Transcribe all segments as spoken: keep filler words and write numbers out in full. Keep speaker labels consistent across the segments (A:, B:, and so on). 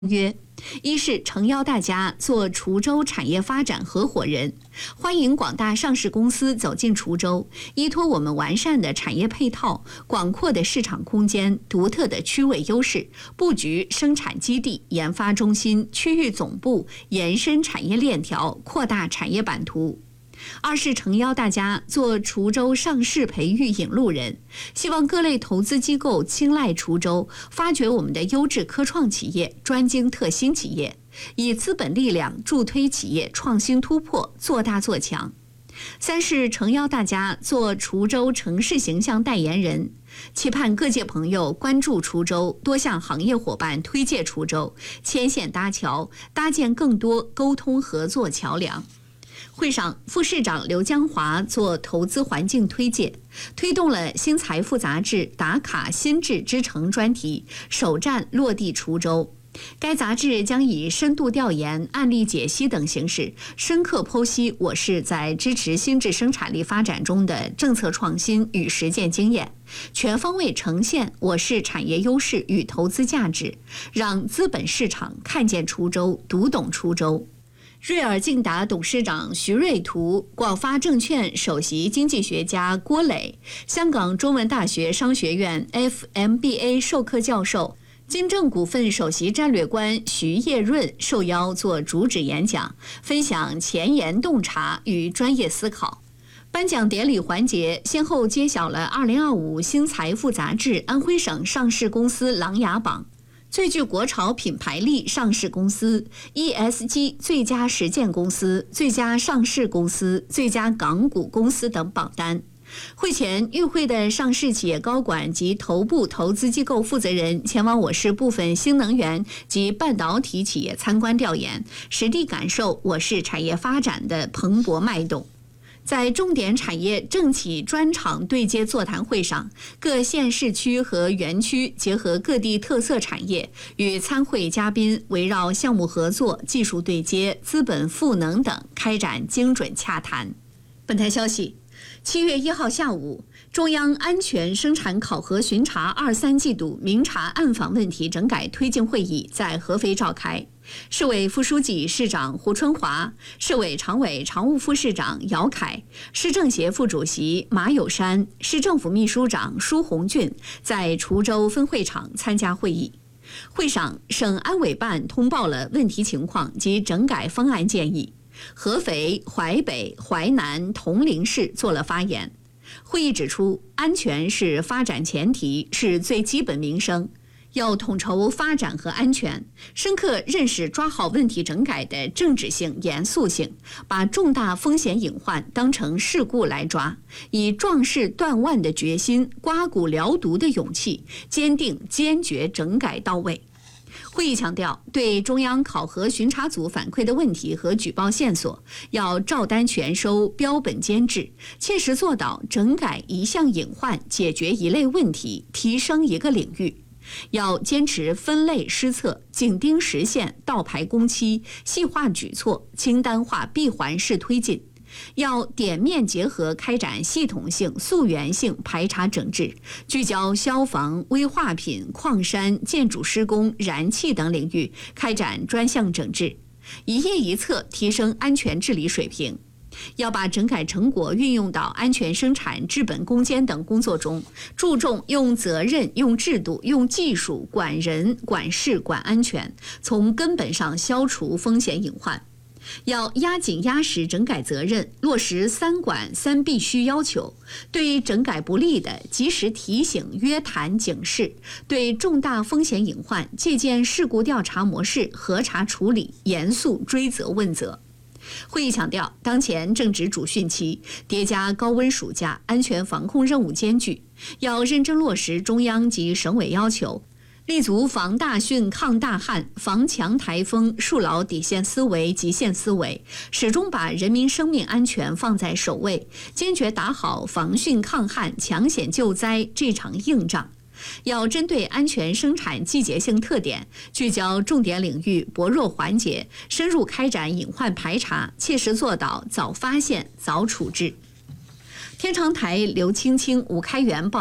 A: 约：一是诚邀大家做滁州产业发展合伙人，欢迎广大上市公司走进滁州，依托我们完善的产业配套、广阔的市场空间、独特的区位优势，布局生产基地、研发中心、区域总部，延伸产业链条，扩大产业版图。二是诚邀大家做滁州上市培育引路人，希望各类投资机构青睐滁州，发掘我们的优质科创企业、专精特新企业，以资本力量助推企业创新突破，做大做强。三是诚邀大家做滁州城市形象代言人，期盼各界朋友关注滁州，多向行业伙伴推介滁州，牵线搭桥，搭建更多沟通合作桥梁。会上，副市长刘江华做投资环境推介，推动了新财富杂志打卡心智之城专题首站落地滁州。该杂志将以深度调研、案例解析等形式，深刻剖析我市在支持新质生产力发展中的政策创新与实践经验，全方位呈现我市产业优势与投资价值，让资本市场看见滁州，读懂滁州。瑞尔竞达董事长徐瑞图、广发证券首席经济学家郭磊、香港中文大学商学院 F M B A 授课教授、金正股份首席战略官徐业润受邀做主旨演讲，分享前沿洞察与专业思考。颁奖典礼环节先后揭晓了二零二五新财富杂志安徽省上市公司琅琊榜、最具国潮品牌力上市公司、E S G 最佳实践公司、最佳上市公司、最佳港股公司等榜单。会前，与会的上市企业高管及头部投资机构负责人前往我市部分新能源及半导体企业参观调研，实地感受我市产业发展的蓬勃脉动。在重点产业政企专场对接座谈会上，各县市区和园区结合各地特色产业，与参会嘉宾围绕项目合作、技术对接、资本赋能等开展精准洽谈。本台消息，七月一号下午，中央安全生产考核巡查二三季度明察暗访问题整改推进会议在合肥召开。市委副书记、市长胡春华，市委常委、常务副市长姚凯，市政协副主席马友山，市政府秘书长舒红俊在滁州分会场参加会议。会上，省安委办通报了问题情况及整改方案建议。合肥、淮北、淮南、铜陵市做了发言。会议指出，安全是发展前提，是最基本民生。要统筹发展和安全，深刻认识抓好问题整改的政治性、严肃性，把重大风险隐患当成事故来抓，以壮士断腕的决心、刮骨疗毒的勇气，坚定坚决整改到位。会议强调，对中央考核巡查组反馈的问题和举报线索，要照单全收、标本兼治，切实做到整改一项隐患，解决一类问题，提升一个领域。要坚持分类施策、紧盯实现、倒排工期、细化举措、清单化闭环式推进。要点面结合开展系统性、溯源性排查整治，聚焦消防、危化品、矿山、建筑施工、燃气等领域开展专项整治，一业一策提升安全治理水平。要把整改成果运用到安全生产、治本攻坚等工作中，注重用责任、用制度、用技术管人、管事、管安全，从根本上消除风险隐患。要压紧压实整改责任，落实三管三必须要求，对整改不利的及时提醒、约谈、警示，对重大风险隐患借鉴事故调查模式核查处理，严肃追责问责。会议强调，当前正值主汛期，叠加高温暑假，安全防控任务艰巨，要认真落实中央及省委要求，立足防大汛、抗大旱、防强台风，树牢底线思维、极限思维，始终把人民生命安全放在首位，坚决打好防汛抗旱、抢险救灾这场硬仗。要针对安全生产季节性特点，聚焦重点领域、薄弱环节，深入开展隐患排查，切实做到早发现、早处置。天长台刘青青、吴开元报道，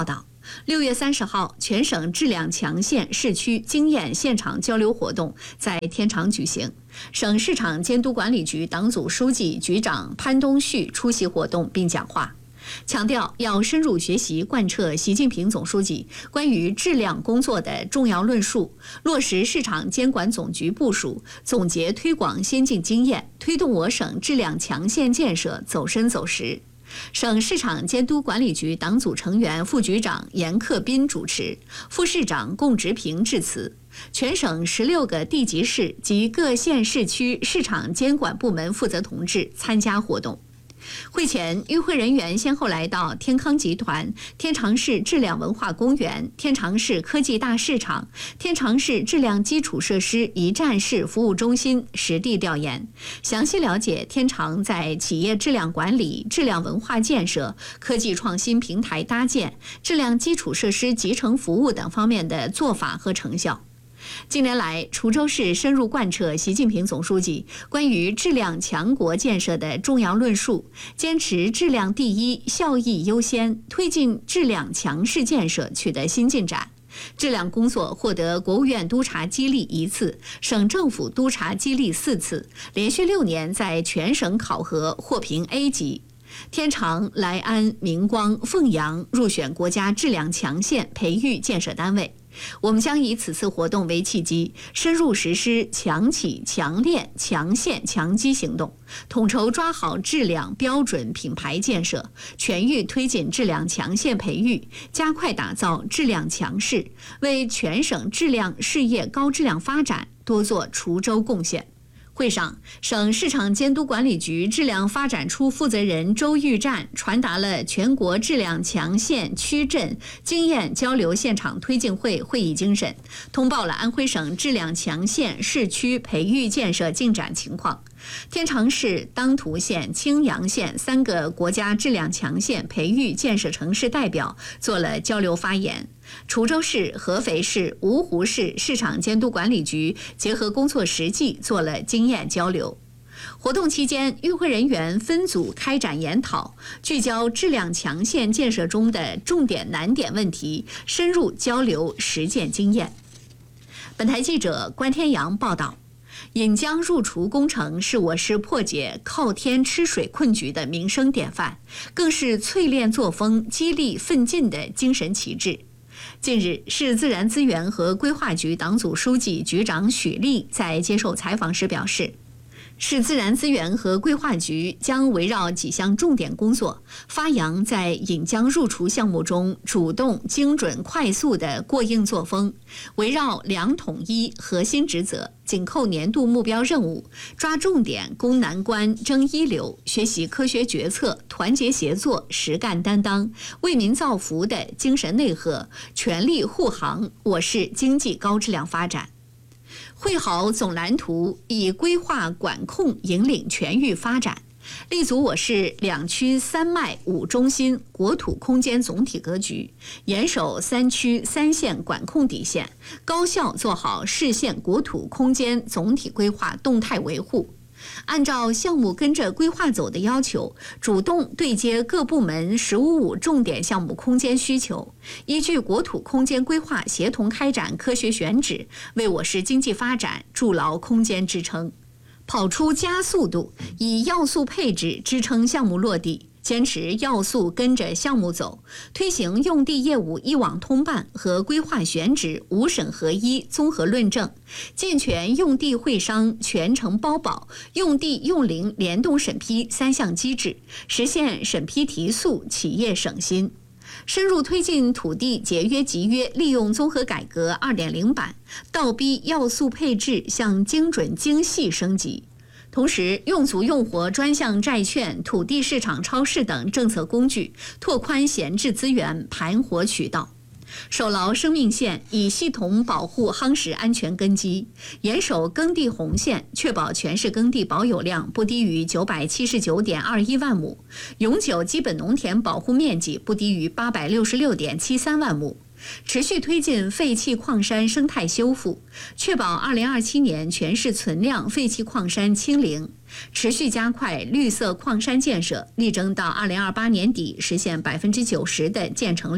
A: 六月三十号，全省质量强县市区经验现场交流活动在天长举行。省市场监督管理局党组书记、局长潘东旭出席活动并讲话，强调要深入学习贯彻习近平总书记关于质量工作的重要论述，落实市场监管总局部署，总结推广先进经验，推动我省质量强县建设走深走实。省市场监督管理局党组成员、副局长严克斌主持，副市长龚直平致辞。全省十六个地级市及各县市区市场监管部门负责同志参加活动。会前，与会人员先后来到天康集团、天长市质量文化公园、天长市科技大市场、天长市质量基础设施一站式服务中心实地调研，详细了解天长在企业质量管理、质量文化建设、科技创新平台搭建、质量基础设施集成服务等方面的做法和成效。近年来，滁州市深入贯彻习近平总书记关于质量强国建设的重要论述，坚持质量第一、效益优先，推进质量强市建设取得新进展。质量工作获得国务院督察激励一次，省政府督察激励四次，连续六年在全省考核获评 A 级。天长、莱安、明光、凤阳入选国家质量强县培育建设单位。我们将以此次活动为契机，深入实施强企、强链、强县、强基行动，统筹抓好质量标准品牌建设，全域推进质量强县培育，加快打造质量强市，为全省质量事业高质量发展多做滁州贡献。会上，省市场监督管理局质量发展处负责人周玉占传达了全国质量强县区镇经验交流现场推进会会议精神，通报了安徽省质量强县市区培育建设进展情况。天长市、当涂县、青阳县三个国家质量强县培育建设城市代表做了交流发言。滁州市、合肥市、芜湖市市场监督管理局结合工作实际做了经验交流。活动期间，与会人员分组开展研讨，聚焦质量强县建设中的重点难点问题，深入交流实践经验。本台记者关天阳报道。引江入滁工程是我市破解靠天吃水困局的民生典范，更是淬炼作风、激励奋进的精神旗帜。近日，市自然资源和规划局党组书记、局长许立在接受采访时表示，市自然资源和规划局将围绕几项重点工作，发扬在引江入滁项目中主动、精准、快速的过硬作风，围绕两统一核心职责，紧扣年度目标任务，抓重点攻难关、争一流，学习科学决策、团结协作、实干担当、为民造福的精神内核，全力护航我市经济高质量发展。绘好总蓝图，以规划管控引领全域发展，立足我市两区三脉五中心国土空间总体格局，严守三区三线管控底线，高效做好市县国土空间总体规划动态维护。按照项目跟着规划走的要求，主动对接各部门“十五五”重点项目空间需求，依据国土空间规划协同开展科学选址，为我市经济发展筑牢空间支撑。跑出加速度，以要素配置支撑项目落地，坚持要素跟着项目走，推行用地业务一网通办和规划选址五审合一综合论证，健全用地会商全程包保、用地用龄联动审批三项机制，实现审批提速、企业省心。深入推进土地节约集约利用综合改革 二点零 版，倒逼要素配置向精准精细升级。同时，用足用活专项债券、土地市场超市等政策工具，拓宽闲置资源盘活渠道。守牢生命线，以系统保护夯实安全根基，严守耕地红线，确保全市耕地保有量不低于 九百七十九点二一万亩，永久基本农田保护面积不低于 八百六十六点七三万亩。持续推进废弃矿山生态修复，确保二零二七年全市存量废弃矿山清零，持续加快绿色矿山建设，力争到二零二八年底实现百分之九十的建成率。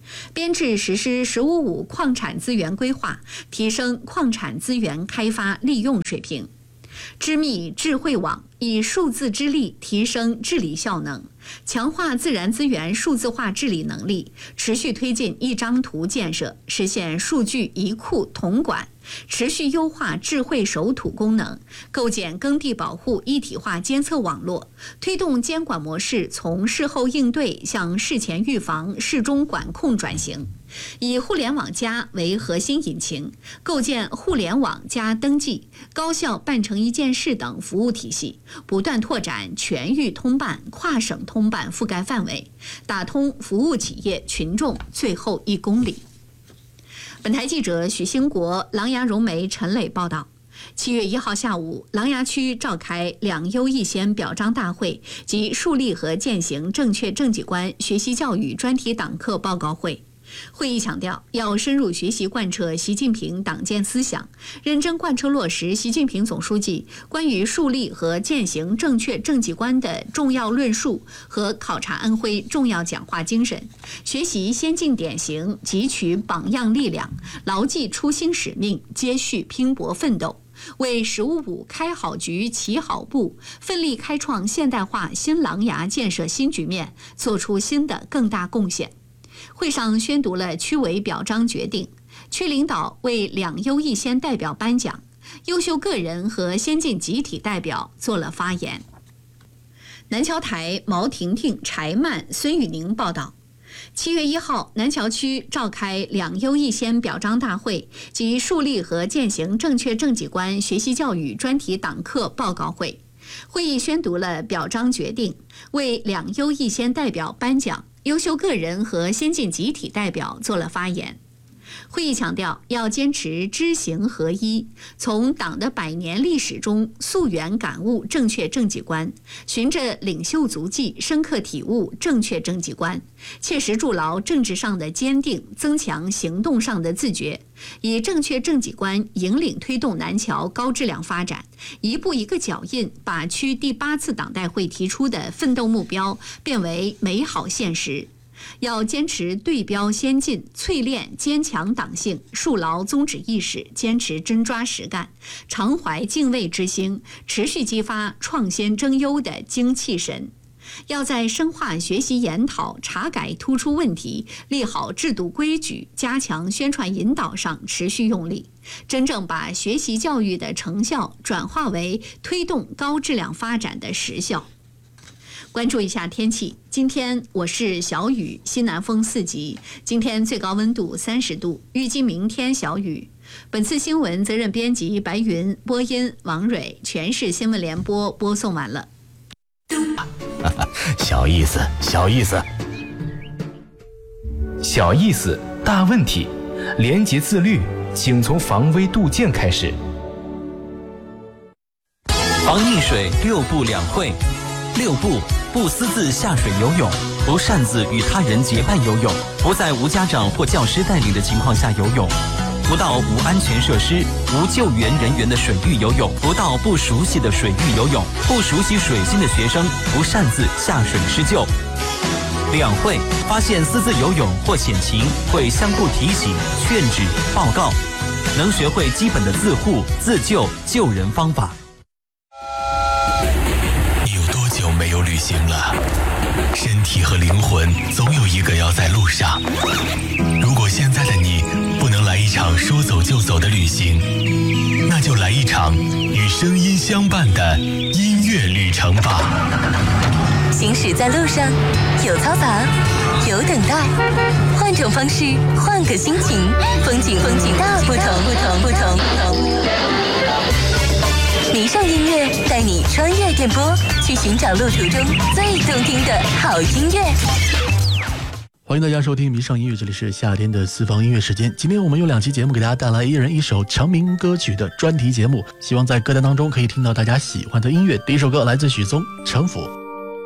A: 编制实施“十五五”矿产资源规划，提升矿产资源开发利用水平。织密智慧网，以数字之力提升治理效能，强化自然资源数字化治理能力，持续推进一张图建设，实现数据一库统管，持续优化智慧守土功能，构建耕地保护一体化监测网络，推动监管模式从事后应对向事前预防、事中管控转型。以互联网加为核心引擎，构建互联网加登记、高效办成一件事等服务体系，不断拓展全域通办、跨省通办覆盖范围，打通服务企业群众最后一公里。本台记者许兴国、琅琊融媒陈磊报道。七月一号下午，琅琊区召开两优一先表彰大会及树立和践行正确政绩观学习教育专题党课报告会。会议强调，要深入学习贯彻习近平党建思想，认真贯彻落实习近平总书记关于树立和践行正确政绩观的重要论述和考察安徽重要讲话精神，学习先进典型，汲取榜样力量，牢记初心使命，接续拼搏奋斗，为“十五五”开好局、起好步，奋力开创现代化新琅琊建设新局面，做出新的更大贡献。会上宣读了区委表彰决定，区领导为两优一先代表颁奖，优秀个人和先进集体代表做了发言。南桥台毛婷婷、柴曼、孙宇宁报道。七月一号，南桥区召开两优一先表彰大会及树立和践行正确政绩观学习教育专题党课报告会。会议宣读了表彰决定，为两优一先代表颁奖，优秀个人和先进集体代表做了发言。会议强调，要坚持知行合一，从党的百年历史中溯源感悟正确政绩观，循着领袖足迹深刻体悟正确政绩观，切实筑牢政治上的坚定，增强行动上的自觉，以正确政绩观引领推动南桥高质量发展，一步一个脚印，把区第八次党代会提出的奋斗目标变为美好现实。要坚持对标先进，淬炼坚强党性，树牢宗旨意识，坚持真抓实干，常怀敬畏之心，持续激发创新争优的精气神。要在深化学习研讨、查改突出问题、立好制度规矩、加强宣传引导上持续用力，真正把学习教育的成效转化为推动高质量发展的实效。关注一下天气，今天我市小雨，西南风四级，今天最高温度三十度，预计明天小雨。本次新闻责任编辑白云，播音王蕊，全市新闻联播播送完了。
B: 小意思，小意思，
C: 小意思，大问题。廉洁自律，请从防微杜渐开始。
D: 防溺水六不两会。六不：不私自下水游泳，不擅自与他人结伴游泳，不在无家长或教师带领的情况下游泳，不到无安全设施、无救援人员的水域游泳，不到不熟悉的水域游泳，不熟悉水性的学生不擅自下水施救。两会发现私自游泳或潜情，会相互提醒、劝止、报告，能学会基本的自护、自救、救人方法。
B: 没有旅行了，身体和灵魂总有一个要在路上。如果现在的你不能来一场说走就走的旅行，那就来一场与声音相伴的音乐旅程吧。
E: 行驶在路上，有嘈杂，有等待，换种方式，换个心情，风景风景大不同不同不同不同。迷上音乐，带你穿越电波，去寻找路途中最动听的好音乐。
F: 欢迎大家收听迷上音乐，这里是夏天的私房音乐时间。今天我们有两期节目给大家带来一人一首成名歌曲的专题节目，希望在歌单当中可以听到大家喜欢的音乐。第一首歌来自许嵩，《城府》。